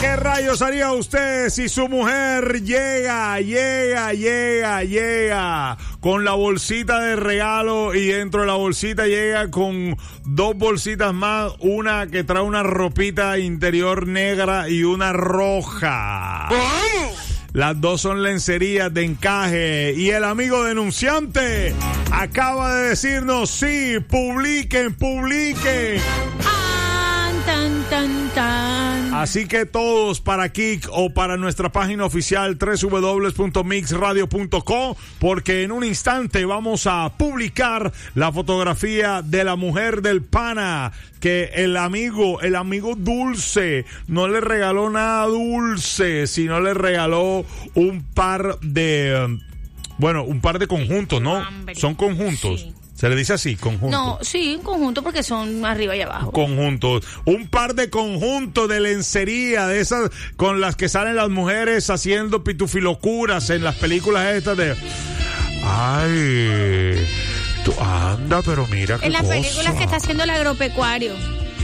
¿Qué rayos haría usted si su mujer llega con la bolsita de regalo y dentro de la bolsita llega con 2 bolsitas más, una que trae una ropita interior negra y una roja? Las 2 son lencerías de encaje y el amigo denunciante acaba de decirnos, sí, publiquen. Tan, tan, tan. Así que todos para Kik o para nuestra página oficial www.mixradio.com, porque en un instante vamos a publicar la fotografía de la mujer del pana, que el amigo dulce no le regaló nada dulce, sino le regaló un par de conjuntos, ¿no? Hambre. Son conjuntos. Sí. ¿Se le dice así, conjunto? No, sí, conjunto porque son arriba y abajo. Conjuntos. Un par de conjuntos de lencería, de esas con las que salen las mujeres haciendo pitufilocuras en las películas estas de... Ay, tú anda, pero mira qué en las cosa. películas que está haciendo el agropecuario.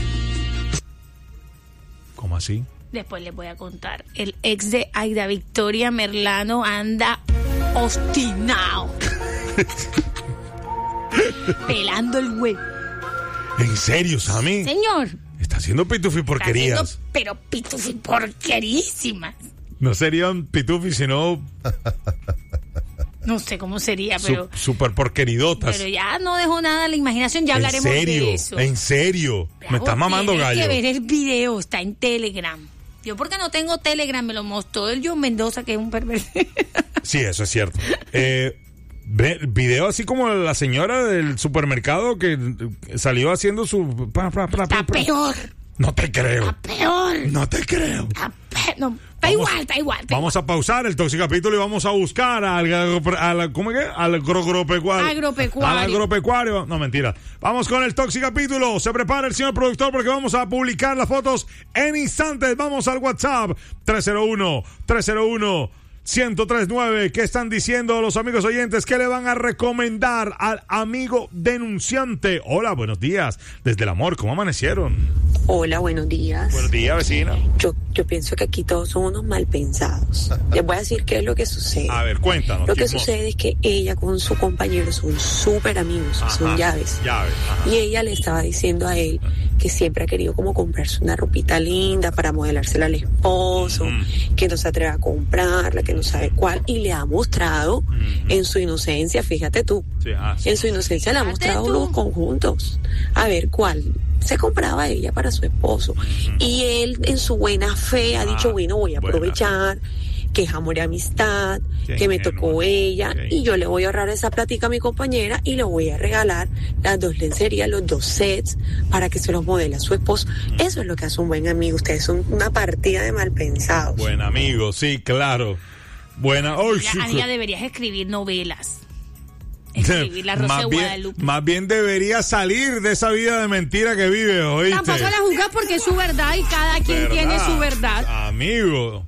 ¿Cómo así? Después les voy a contar. El ex de Aida Victoria Merlano anda obstinado. Pelando el güey. ¿En serio, Sammy? Señor. Está haciendo pitufi porquerías. Está haciendo, pero pitufi porquerísimas. No serían pitufi, sino... No sé cómo sería, pero... Super porqueridotas. Pero ya no dejó nada a la imaginación, ya hablaremos de eso. ¿En serio? Me está mamando gallo. Hay que ver el video, está en Telegram. Yo porque no tengo Telegram, me lo mostró el John Mendoza, que es un pervertido. Sí, eso es cierto. Video así como la señora del supermercado que salió haciendo su... Está peor. No te creo. Está peor. No te creo. Está igual. Vamos a pausar el Toxicapítulo y vamos a buscar al agropecuario. No, mentira. Vamos con el Toxicapítulo. Se prepara el señor productor porque vamos a publicar las fotos en instantes. Vamos al WhatsApp 301-1039. ¿Qué están diciendo los amigos oyentes? ¿Qué le van a recomendar al amigo denunciante? Hola, buenos días. Desde el amor, ¿cómo amanecieron? Hola, buenos días. Buenos días, vecina. Yo pienso que aquí todos son unos mal pensados. Les voy a decir qué es lo que sucede. A ver, cuéntanos. Lo que sucede es que ella con su compañero son súper amigos, son llaves. Ajá. Y ella le estaba diciendo a él que siempre ha querido como comprarse una ropita linda para modelársela al esposo, que no se atreve a comprarla, que no sabe cuál, y le ha mostrado en su inocencia, fíjate tú, en su inocencia le ha mostrado los conjuntos, a ver cuál se compraba ella para su esposo, y él en su buena fe ha dicho, bueno, voy a aprovechar que es amor y amistad, que me tocó ella, y yo le voy a ahorrar esa plática a mi compañera y le voy a regalar las 2 lencerías, los 2 sets, para que se los modele a su esposo. Eso es lo que hace un buen amigo. Ustedes son una partida de malpensados. Buen amigo, sí, claro. Buena. Ella deberías escribir novelas. Escribir La Rosa de Guadalupe. Más bien debería salir de esa vida de mentira que vive, ¿oíste? Tampoco la juzga porque es su verdad y cada quien tiene su verdad. Amigo.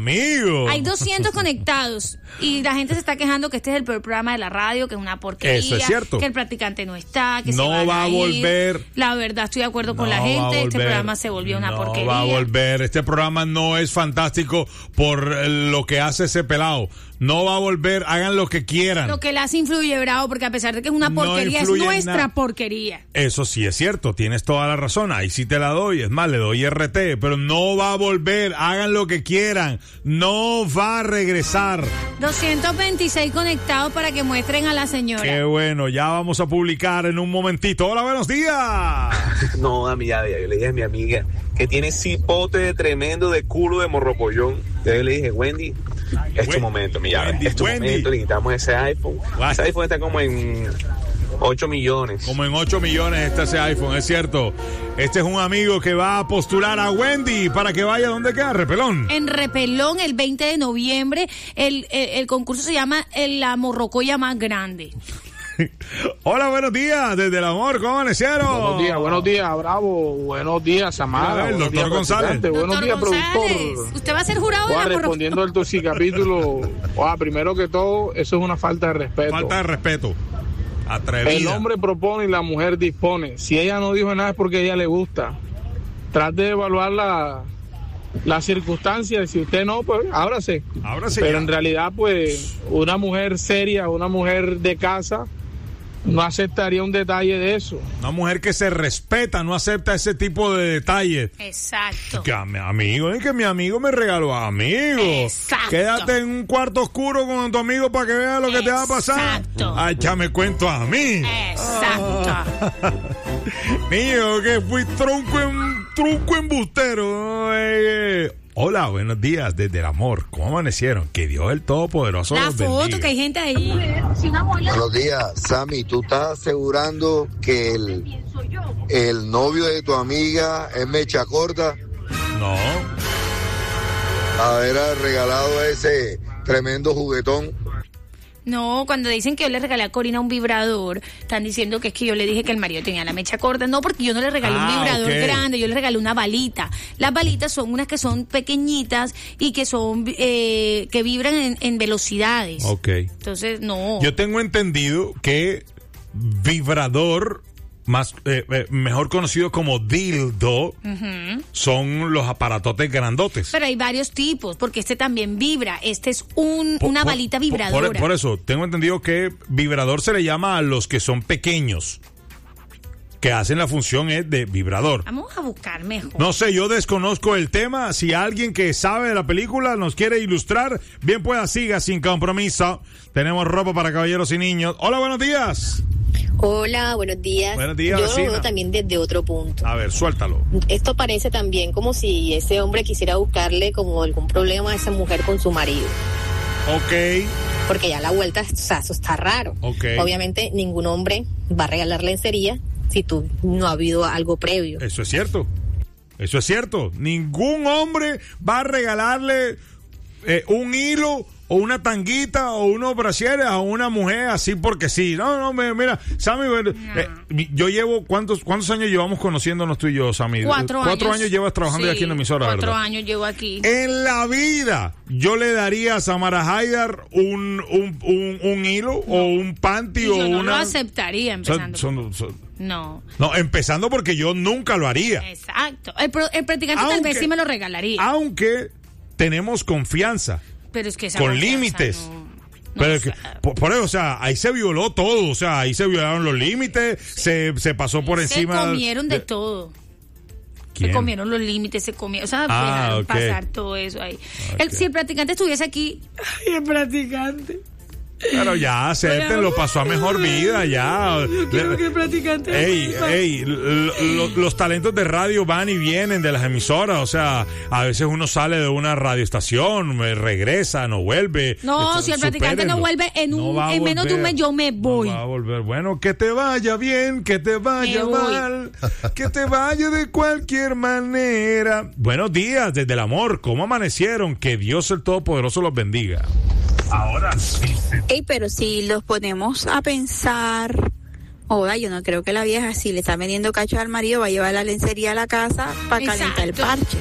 Hay 200 conectados y la gente se está quejando que este es el peor programa de la radio, que es una porquería. Eso es cierto. Que el practicante no está, que no se va a volver. La verdad, estoy de acuerdo con la gente. Este programa se volvió una porquería. No va a volver. Este programa no es fantástico por lo que hace ese pelado. No va a volver. Hagan lo que quieran. Lo que le hace influye, Bravo, porque a pesar de que es una porquería, es nuestra porquería. Eso sí es cierto. Tienes toda la razón. Ahí sí te la doy. Es más, le doy RT. Pero no va a volver. Hagan lo que quieran. No va a regresar. 226 conectados para que muestren a la señora. Qué bueno, ya vamos a publicar en un momentito. Hola, buenos días. No, a mi llave, yo le dije a mi amiga que tiene cipote tremendo de culo de morrocollón. Yo le dije, Wendy, es tu momento, mi llave. Es tu momento, le quitamos ese iPhone. Ese iPhone está como en 8 millones. Como en 8 millones está ese iPhone, es cierto. Este es un amigo que va a postular a Wendy para que vaya donde queda, Repelón. En Repelón, el 20 de noviembre. El concurso se llama La Morrocoya Más Grande. Hola, buenos días, desde el amor, ¿cómo amanecieron? Buenos días, Bravo, buenos días, Samara. El doctor González. Buenos días, productor. Usted va a ser jurado de la respondiendo al Toxicapítulo, primero que todo, eso es una falta de respeto. Falta de respeto. Atrevida. El hombre propone y la mujer dispone. Si ella no dijo nada es porque a ella le gusta. Trate de evaluar las circunstancias, si usted no, pues ábrase. Pero en realidad, pues, una mujer seria, una mujer de casa, no aceptaría un detalle de eso. Una mujer que se respeta no acepta ese tipo de detalles. Exacto. Que mi amigo, es que mi amigo me regaló amigo. Exacto. Quédate en un cuarto oscuro con tu amigo para que veas lo que te va a pasar. Exacto. Ay, échame cuento a mí. Exacto. Mío, que fui tronco embustero. Hola, buenos días desde el amor. ¿Cómo amanecieron? Que Dios el Todopoderoso La los foto, bendiga. que hay gente ahí. Buenos días, Sammy. ¿Tú estás asegurando que el novio de tu amiga es mecha corta? No. Haber regalado ese tremendo juguetón. No, cuando dicen que yo le regalé a Corina un vibrador, están diciendo que es que yo le dije que el marido tenía la mecha corta. No, porque yo no le regalé un vibrador grande, yo le regalé una balita. Las balitas son unas que son pequeñitas y que son que vibran en velocidades. Ok. Entonces, no. Yo tengo entendido que vibrador, más mejor conocido como dildo, son los aparatotes grandotes. Pero hay varios tipos, porque este también vibra. Este es una balita vibradora. Por eso, tengo entendido que vibrador se le llama a los que son pequeños, que hacen la función de vibrador. Vamos a buscar mejor. No sé, yo desconozco el tema. Si alguien que sabe de la película nos quiere ilustrar, bien pueda, siga sin compromiso. Tenemos ropa para caballeros y niños. Hola, buenos días. Hola, buenos días. Buenos días, yo vecina. lo veo también desde otro punto. A ver, suéltalo. Esto parece también como si ese hombre quisiera buscarle como algún problema a esa mujer con su marido. Ok. Porque ya la vuelta, o sea, eso está raro. Okay. Obviamente ningún hombre va a regalar lencería si tú no ha habido algo previo. Eso es cierto. Eso es cierto. Ningún hombre va a regalarle un hilo o una tanguita o unos brasieres a una mujer así porque sí. No, mira, Sammy, yo llevo, ¿cuántos años llevamos conociéndonos tú y yo, Sammy? 4 años. 4 años llevas trabajando Sí, aquí en la emisora, 4 ¿verdad? años llevo aquí. En la vida yo le daría a Samara Haidar un hilo o un panty o yo no una... lo aceptaría empezando. No. No, empezando porque yo nunca lo haría. Exacto. El practicante tal vez sí me lo regalaría. Aunque tenemos confianza. Pero es que esa con confianza límites. no, Pero es que, por eso, o sea, ahí se violó todo, o sea, ahí se violaron los límites, se pasó por encima. Se comieron de todo. ¿Quién? Se comieron los límites, se comieron, o sea, dejaron pasar todo eso ahí. Okay. Si el practicante estuviese aquí, ay, el practicante. Pero ya, acepten, lo pasó a mejor vida, ya. Yo quiero que el practicante... Los talentos de radio van y vienen de las emisoras, o sea, a veces uno sale de una radioestación, regresa, no vuelve. No, si el practicante no vuelve en menos de un mes, yo me voy. No va a volver. Bueno, que te vaya bien, que te vaya mal, que te vaya de cualquier manera. Buenos días, desde el amor, ¿cómo amanecieron? Que Dios el Todopoderoso los bendiga. Ahora sí. Pero si los ponemos a pensar, yo no creo que la vieja, si le está vendiendo cacho al marido, va a llevar la lencería a la casa para calentar el parche.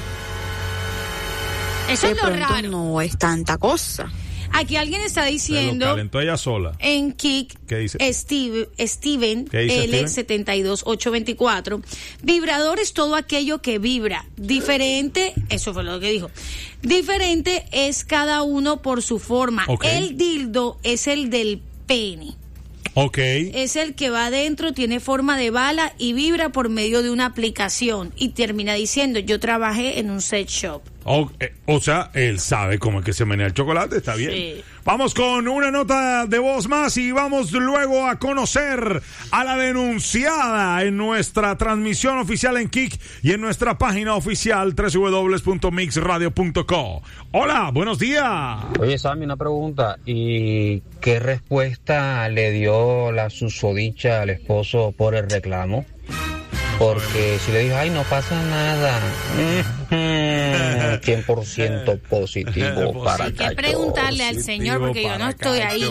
Eso de es lo pronto raro. No es tanta cosa. Aquí alguien está diciendo... Lo calentó ella sola. En Kik, ¿Qué dice? Steven ¿Qué dice L72824. Vibrador es todo aquello que vibra. Diferente, eso fue lo que dijo. Diferente es cada uno por su forma. Okay. El dildo es el del pene. Ok. Es el que va adentro, tiene forma de bala y vibra por medio de una aplicación. Y termina diciendo, yo trabajé en un sex shop. O sea, él sabe cómo es que se menea el chocolate, está bien. Sí. Vamos con una nota de voz más y vamos luego a conocer a la denunciada en nuestra transmisión oficial en Kik y en nuestra página oficial www.mixradio.co. Hola, buenos días. Oye, Sammy, una pregunta. ¿Y qué respuesta le dio la susodicha al esposo por el reclamo? Porque si le dijo, ay, no pasa nada, 100% positivo para Hay que Cacho. preguntarle al señor porque yo no estoy ahí.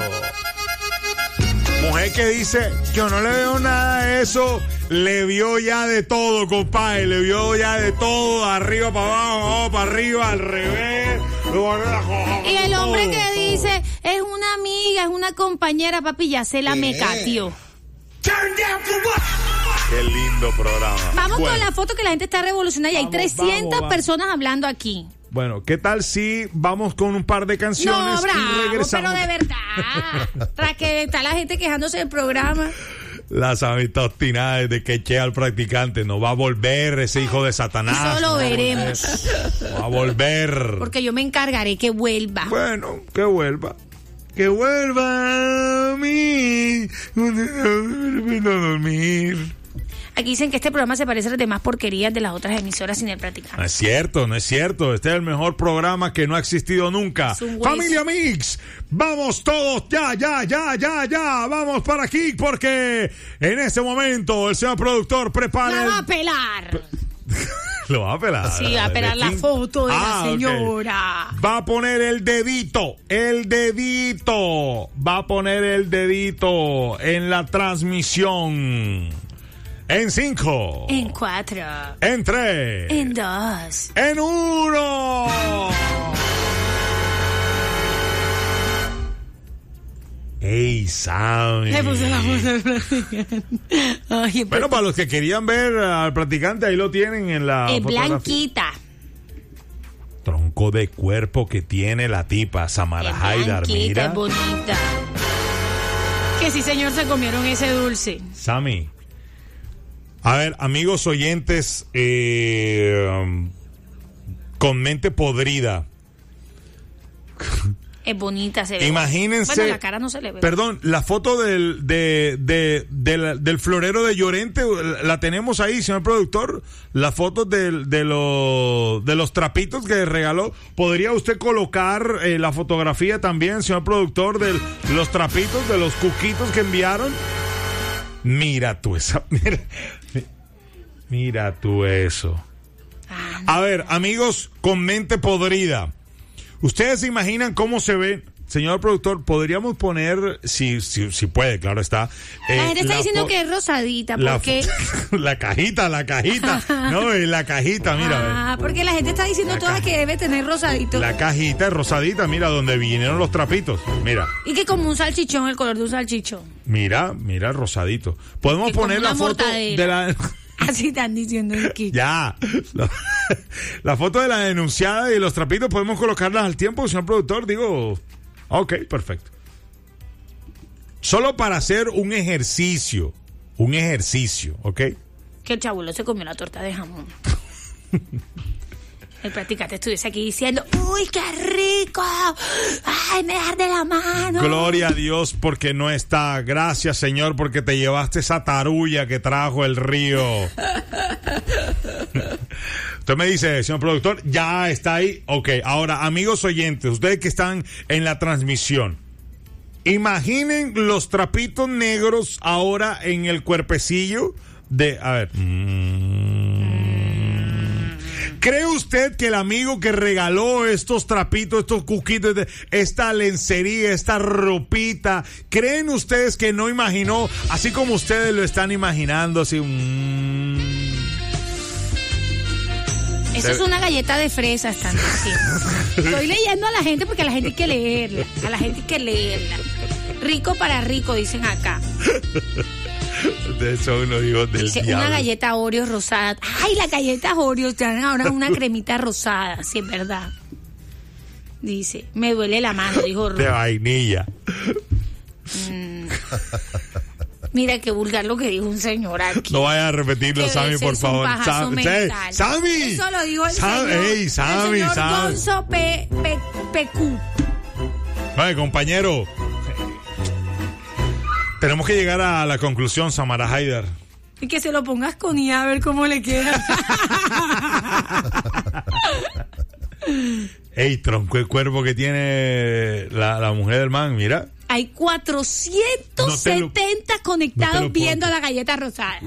Mujer que dice, yo no le veo nada a eso, le vio ya de todo, compadre, le vio ya de todo, arriba para abajo, para arriba, al revés. Y el hombre que dice, es una amiga, es una compañera, papi, ya se la mecateó. Turn down for what? Qué lindo programa. Vamos con la foto que la gente está revolucionada y hay 300 personas hablando aquí. Bueno, ¿qué tal si vamos con un par de canciones no, bravo, y regresamos? Pero de verdad. Tras que está la gente quejándose del programa. Las amistades de que Che al practicante no va a volver ese hijo de Satanás. Eso lo veremos. Va a volver. Porque yo me encargaré que vuelva. Bueno, que vuelva. Que vuelva a mí. No dormir. Aquí dicen que este programa se parece a las demás porquerías de las otras emisoras sin el practicante. No es cierto, no es cierto. Este es el mejor programa que no ha existido nunca. Familia Mix, vamos todos, ya. Vamos para aquí porque en este momento el señor productor prepara. ¡La va a pelar! ¿Lo va a pelar? Sí, va a pelar la foto de la señora. Okay. Va a poner el dedito. Va a poner el dedito en la transmisión. En 5. En 4. En 3. En 2. En 1. ¡Ey, Sammy! Me puse la voz del practicante. Ay, bueno, para los que querían ver al practicante, ahí lo tienen en la fotografía. Blanquita. Tronco de cuerpo que tiene la tipa, Samara Haidar, mira. Es bonita. Que sí, señor, se comieron ese dulce. Sammy. A ver, amigos oyentes con mente podrida. Es bonita, se ve. Imagínense. Bueno, la cara no se le ve. Perdón, la foto del florero de Llorente, la tenemos ahí, señor productor. La foto de los trapitos que regaló. ¿Podría usted colocar la fotografía también, señor productor, de los trapitos, de los cuquitos que enviaron? Mira tú esa. Mira tú eso. A ver, amigos con mente podrida. ¿Ustedes se imaginan cómo se ve? Señor productor, podríamos poner, si puede, claro está. La gente está diciendo que es rosadita, porque... La cajita, no, la cajita, mira. Porque la gente está diciendo toda que debe tener rosadito. La cajita es rosadita, mira, donde vinieron los trapitos, mira. Y que como un salchichón, el color de un salchichón. Mira, rosadito. Podemos poner la foto de la... Así están diciendo aquí. Ya. La foto de la denunciada y los trapitos, ¿podemos colocarlas al tiempo, señor productor? Digo... Ok, perfecto. Solo para hacer un ejercicio, ¿ok? Que el chabulo se comió la torta de jamón. El practicante estuviese aquí diciendo, ¡uy, qué rico! ¡Ay, me das de la mano! Gloria a Dios porque no está. Gracias, Señor, porque te llevaste esa tarulla que trajo el río. Usted me dice, señor productor, ya está ahí. Ok, ahora, amigos oyentes, ustedes que están en la transmisión, imaginen los trapitos negros ahora en el cuerpecillo de... A ver... ¿Cree usted que el amigo que regaló estos trapitos, estos cuquitos, esta lencería, esta ropita, creen ustedes que no imaginó, así como ustedes lo están imaginando, así... Eso es una galleta de fresa, están diciendo. Estoy leyendo a la gente porque a la gente hay que leerla. Rico para rico, dicen acá. Ustedes son unos hijos del diablo. Una galleta Oreo rosada. Ay, las galletas Oreo tienen ahora una cremita rosada, sí es verdad. Dice, me duele la mano, dijo de vainilla. Mira qué vulgar lo que dijo un señor aquí. No vaya a repetirlo, Sammy, por favor. Sammy. Eso lo dijo el señor Gonzo PQ. Vale, compañero. Tenemos que llegar a la conclusión, Samara Haidar. Y que se lo pongas con IA a ver cómo le queda. Ey, tronco el cuerpo que tiene la mujer del man, mira. Hay 470 conectados viendo la galleta rosada.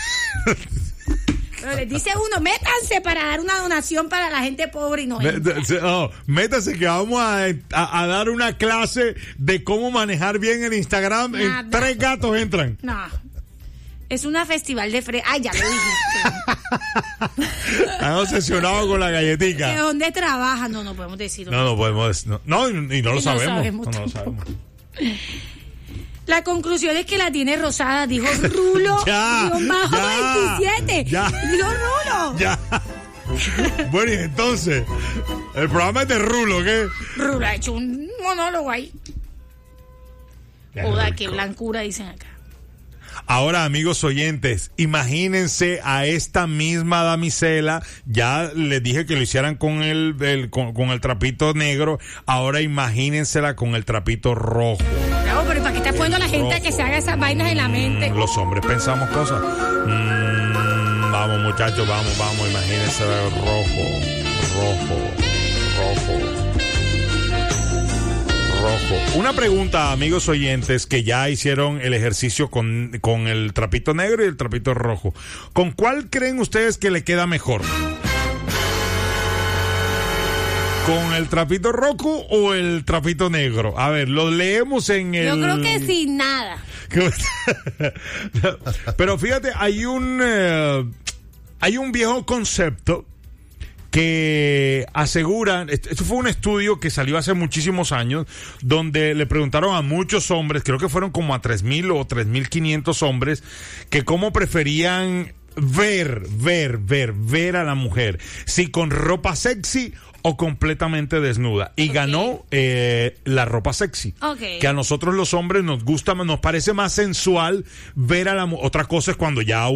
Pero les dice uno, métanse para dar una donación para la gente pobre y no métanse que vamos a dar una clase de cómo manejar bien el Instagram. En 3 gatos entran. No. Es una festival de fresa. Ay, ya lo dijiste. Están obsesionados con la galletica. ¿De dónde trabaja? No podemos decir. No podemos. No, y no lo sabemos. No lo sabemos. La conclusión es que la tiene rosada, dijo Rulo. Bajo 27. Dijo Rulo. Ya. Bueno, y entonces, el programa es de Rulo, ¿qué? Rulo ha hecho un monólogo ahí. Joda, qué blancura dicen acá. Ahora, amigos oyentes, imagínense a esta misma damisela, ya les dije que lo hicieran con el trapito negro, ahora imagínensela con el trapito rojo. No, pero ¿para qué estás poniendo a la gente a que se haga esas vainas en la mente? Los hombres pensamos cosas. Vamos, muchachos, vamos, imagínense rojo. Una pregunta, amigos oyentes, que ya hicieron el ejercicio con el trapito negro y el trapito rojo. ¿Con cuál creen ustedes que le queda mejor? ¿Con el trapito rojo o el trapito negro? A ver, lo leemos en el... Yo creo que sin nada. Pero fíjate, hay un viejo concepto que aseguran, esto fue un estudio que salió hace muchísimos años, donde le preguntaron a muchos hombres, creo que fueron como a 3,000 o 3,500 hombres, que cómo preferían ver a la mujer, si con ropa sexy o completamente desnuda, y ganó la ropa sexy, que a nosotros los hombres nos gusta, nos parece más sensual ver a la mujer. Otra cosa es cuando ya